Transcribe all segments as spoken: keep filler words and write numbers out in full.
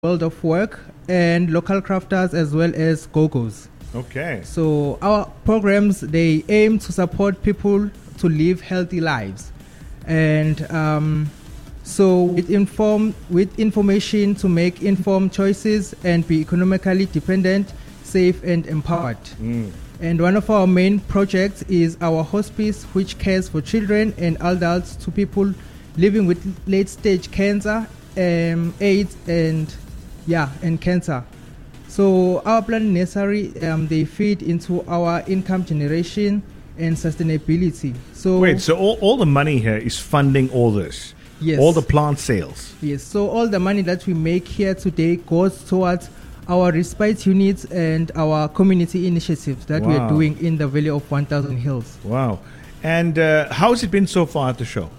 world of work, and local crafters as well as Go-Go's. Okay. So our programs, they aim to support people to live healthy lives. And um, so with, inform, with information to make informed choices and be economically dependent, safe and empowered. Mm. And one of our main projects is our hospice, which cares for children and adults to people living with late-stage cancer, um, AIDS, and yeah, and cancer. So our plant nursery, um, they feed into our income generation and sustainability. So wait, so all, all the money here is funding all this? Yes. All the plant sales? Yes. So all the money that we make here today goes towards our respite units and our community initiatives that wow. we are doing in the Valley of one thousand Hills. Wow. And uh, how has it been so far at the show?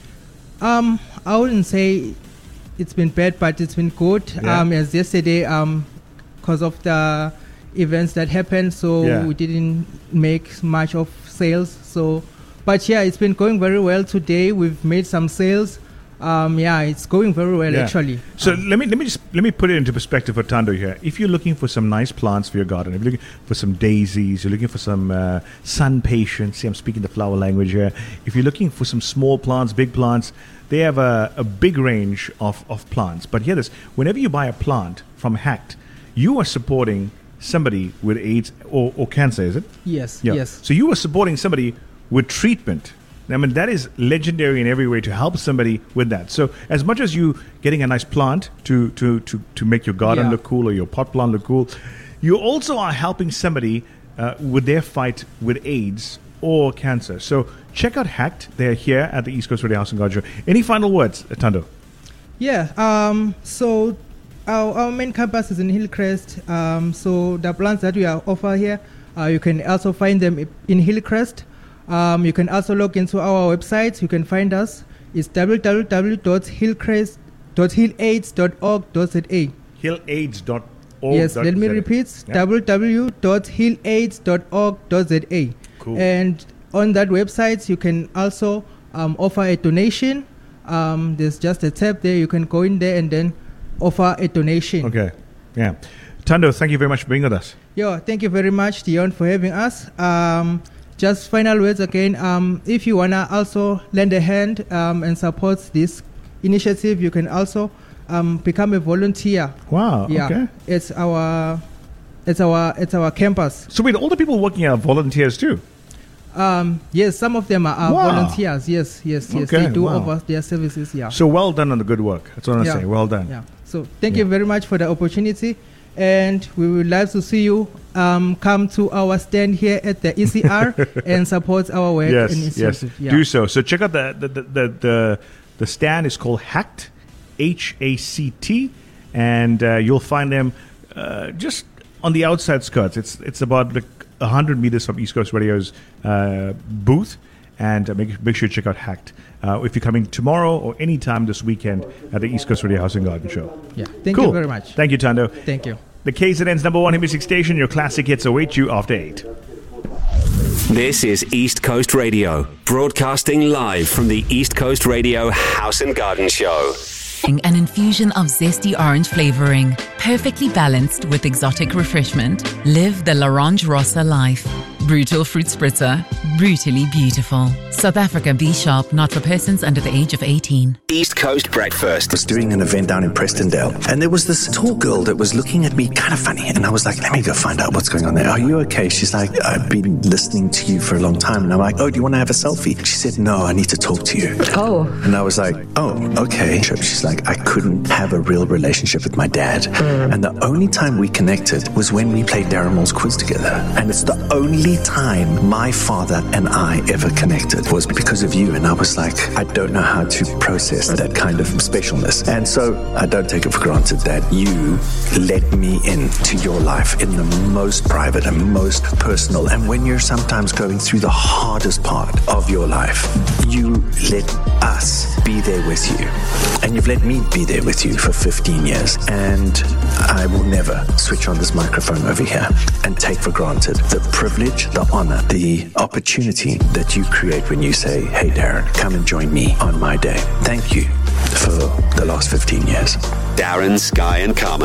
Um, I wouldn't say it's been bad, but it's been good. Yeah. Um, as yesterday, um, because of the events that happened, so yeah. we didn't make much of sales. So, but yeah, it's been going very well today. We've made some sales. Um, yeah, it's going very well, yeah. actually. So um, let me let me just let me put it into perspective for Thando here. If you're looking for some nice plants for your garden, if you're looking for some daisies, you're looking for some uh, sun patience. See, I'm speaking the flower language here. If you're looking for some small plants, big plants, they have a, a big range of, of plants. But hear this: whenever you buy a plant from Hacked, you are supporting somebody with AIDS or, or cancer. Is it? Yes. Yeah. Yes. So you are supporting somebody with treatment. I mean, that is legendary in every way to help somebody with that. So as much as you getting a nice plant to, to, to, to make your garden yeah. look cool or your pot plant look cool, you also are helping somebody uh, with their fight with AIDS or cancer. So check out Hacked. They're here at the East Coast Radio House and Garden Show. Any final words, Thando? Yeah. Um, so our, our main campus is in Hillcrest. Um, so the plants that we are offer here, uh, you can also find them in Hillcrest. Um, you can also log into our website. You can find us. It's w w w dot hillcrest dot hill aids dot org dot z a. hill aids dot org. Yes, let me repeat. Yeah. w w w dot hill aids dot org dot z a. Cool. And on that website, you can also um, offer a donation. Um, there's just a tab there. You can go in there and then offer a donation. Okay. Yeah. Thando, thank you very much for being with us. Yo, thank you very much, Dion, for having us. Um, Just final words again. Um, if you wanna also lend a hand um, and support this initiative, you can also um, become a volunteer. Wow. Yeah. Okay. It's our, it's our, it's our campus. So wait, all the people working are volunteers too? Um, yes, some of them are, are wow. volunteers. Yes, yes, yes. Okay, they do wow. offer their services. Yeah. So well done on the good work. That's what I yeah. say. Well done. Yeah. So thank yeah. you very much for the opportunity. And we would like to see you um, come to our stand here at the E C R and support our work. Yes, and yes, yeah. do so. So check out the the, the the the the stand is called Hacked, H A C T, and uh, you'll find them uh, just on the outside skirts. It's it's about like a hundred meters from East Coast Radio's uh, booth, and uh, make make sure you check out Hacked. Uh, if you're coming tomorrow or any time this weekend at the East Coast Radio House and Garden Show. Yeah, thank cool. you very much. Thank you, Thando. Thank you. The K Z N's number one hit music station, your classic hits await you after eight. This is East Coast Radio, broadcasting live from the East Coast Radio House and Garden Show. An infusion of zesty orange flavoring, perfectly balanced with exotic refreshment. Live the L'Orange Rossa life. Brutal fruit spritzer, brutally beautiful. South Africa B Sharp, not for persons under the age of eighteen. East Coast Breakfast. I was doing an event down in Prestondale, and there was this tall girl that was looking at me kind of funny, and I was like, let me go find out what's going on there. Are you okay? She's like, I've been listening to you for a long time. And I'm like, oh, do you want to have a selfie? She said, no, I need to talk to you. Oh. And I was like, oh, okay. She's like, I couldn't have a real relationship with my dad. Mm. And the only time we connected was when we played Darren Moore's quiz together. And it's the only time my father and I ever connected was because of you. And I was like, I don't know how to process that kind of specialness. And so I don't take it for granted that you let me into your life in the most private and most personal. And when you're sometimes going through the hardest part of your life, you let us be there with you. And you've let me be there with you for fifteen years. And I will never switch on this microphone over here and take for granted the privilege, the honor, the opportunity that you create when you say, hey, Darren, come and join me on my day. Thank you. for the last fifteen years. Darren, Sky, and Carmen.